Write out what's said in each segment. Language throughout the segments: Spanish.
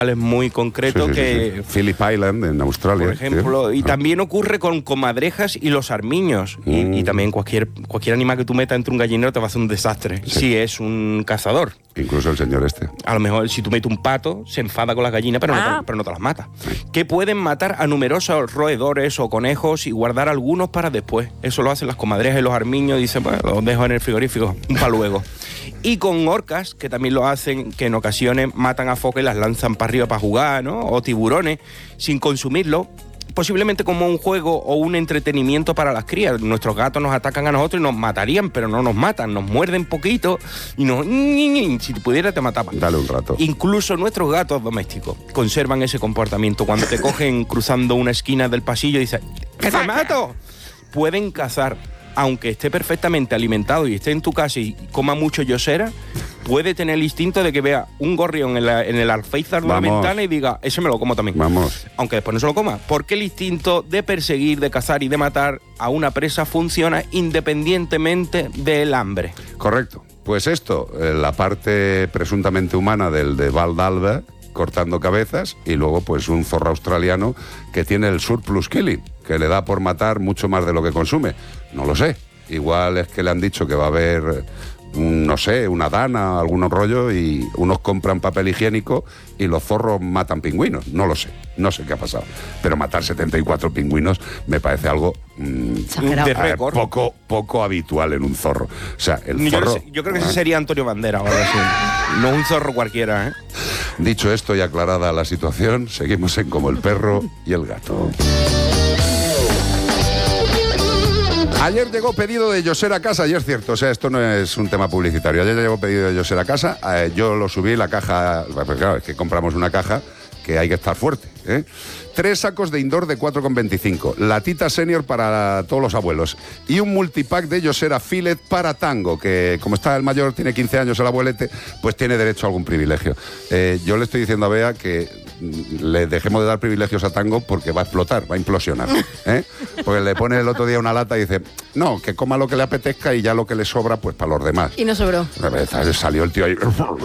muy concreto que... Phillip Island, en Australia. Por ejemplo, y también ocurre con comadrejas y los armiños. Y también cualquier animal que tú metas entre un gallinero te va a hacer un desastre. Si es un cazador. Incluso el señor este. A lo mejor si tú metes un pato, se enfada con las gallinas, pero no te las mata. Que pueden matar a numerosos roedores o conejos y guardar algunos para después. Eso lo hacen las comadrejas y los armiños. Dicen, pues los dejo en el frigorífico, para luego. Y con orcas, que también lo hacen, que en ocasiones matan a focas y las lanzan para arriba para jugar, ¿no? O tiburones, sin consumirlo, posiblemente como un juego o un entretenimiento para las crías. Nuestros gatos nos atacan a nosotros y nos matarían, pero no nos matan, nos muerden poquito y nos... Si te pudiera te mataban. Dale un rato. Incluso nuestros gatos domésticos conservan ese comportamiento. Cuando te cogen cruzando una esquina del pasillo y dices ¡que te mato! Pueden cazar. Aunque esté perfectamente alimentado y esté en tu casa y coma mucho yosera, puede tener el instinto de que vea un gorrión en el alféizar de una ventana y diga, ese me lo como también. Vamos. Aunque después no se lo coma. Porque el instinto de perseguir, de cazar y de matar a una presa funciona independientemente del hambre. Correcto. Pues esto, la parte presuntamente humana del de Val d'Alba, cortando cabezas, y luego pues un zorro australiano que tiene el surplus killing, que le da por matar mucho más de lo que consume. No lo sé. Igual es que le han dicho que va a haber, no sé, una dana, algún rollo, y unos compran papel higiénico y los zorros matan pingüinos. No lo sé. No sé qué ha pasado. Pero matar 74 pingüinos me parece algo de récord. Poco habitual en un zorro. O sea, el zorro... Yo creo que ese sería Antonio Bandera o algo así. No un zorro cualquiera, ¿eh? Dicho esto y aclarada la situación, seguimos en Como el perro y el gato. Ayer llegó pedido de Yoser a casa, y es cierto, o sea, esto no es un tema publicitario. Ayer llegó pedido de Yoser a casa, yo lo subí, la caja, pues claro, es que compramos una caja que hay que estar fuerte, ¿eh? 3 sacos de indoor de 4,25, latita senior para todos los abuelos y un multipack de Yosera Filet para Tango, que como está el mayor, tiene 15 años el abuelete, pues tiene derecho a algún privilegio. Yo le estoy diciendo a Bea que le dejemos de dar privilegios a Tango porque va a explotar, va a implosionar, ¿eh? Porque le pone el otro día una lata y dice, no, que coma lo que le apetezca y ya lo que le sobra, pues para los demás. Y no sobró. Salió el tío ahí.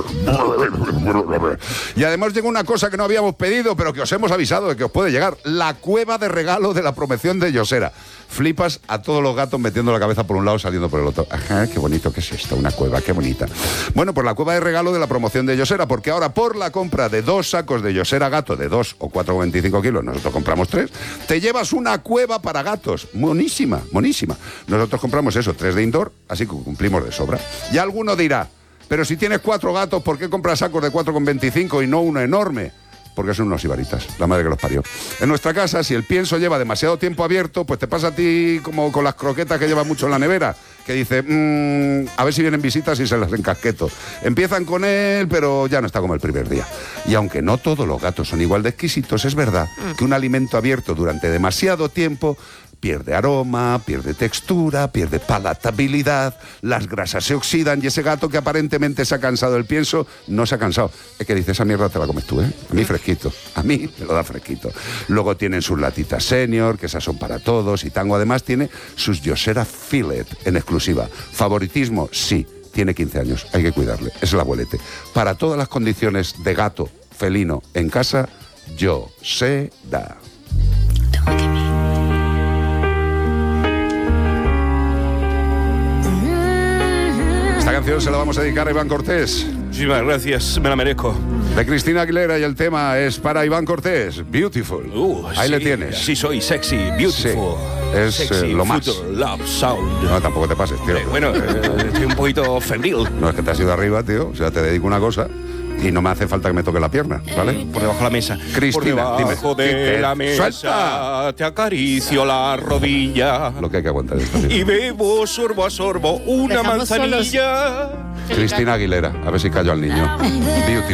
Y además llegó una cosa que no habíamos pedido, pero que os hemos avisado de que os puede llegar: la cueva de regalo de la promoción de Yosera. Flipas a todos los gatos metiendo la cabeza por un lado, saliendo por el otro. Ajá, qué bonito que es esto, una cueva, qué bonita. Bueno, pues la cueva de regalo de la promoción de Yosera, porque ahora por la compra de 2 sacos de Yosera gato de 2 o 4,25 kilos, nosotros compramos 3, te llevas una cueva para gatos. Monísima, monísima. Nosotros compramos eso, 3 de indoor, así que cumplimos de sobra. Y alguno dirá, pero si tienes 4 gatos, ¿por qué compras sacos de 4,25 y no uno enorme? Porque son unos ibaritas, la madre que los parió. En nuestra casa, si el pienso lleva demasiado tiempo abierto, pues te pasa a ti como con las croquetas que llevas mucho en la nevera, que dice, a ver si vienen visitas y se las encasqueto. Empiezan con él, pero ya no está como el primer día. Y aunque no todos los gatos son igual de exquisitos, es verdad que un alimento abierto durante demasiado tiempo pierde aroma, pierde textura, pierde palatabilidad, las grasas se oxidan y ese gato que aparentemente se ha cansado del pienso, no se ha cansado. Es que dice, esa mierda te la comes tú, ¿eh? A mí fresquito, a mí me lo da fresquito. Luego tienen sus latitas senior, que esas son para todos, y Tango además tiene sus Yosera Filet en exclusiva. ¿Favoritismo? Sí, tiene 15 años, hay que cuidarle, es el abuelete. Para todas las condiciones de gato felino en casa, Yosera. Esta canción se la vamos a dedicar a Iván Cortés. Muchísimas gracias, me la merezco. De Cristina Aguilera, y el tema es para Iván Cortés, Beautiful. Ahí sí, le tienes. Sí, soy sexy, beautiful. Sí, es sexy, lo más. Love sound. No, tampoco te pases, tío. Bueno, estoy un poquito febril. No, es que te has ido arriba, tío. O sea, te dedico una cosa y no me hace falta que me toque la pierna, ¿vale? Por debajo de la mesa. Cristina, por debajo de la mesa. ¡Suelta! Te acaricio la rodilla. Lo que hay que aguantar esto. Y bebo sorbo a sorbo una Dejamos manzanilla. Cristina Aguilera, a ver si callo al niño. Beautiful.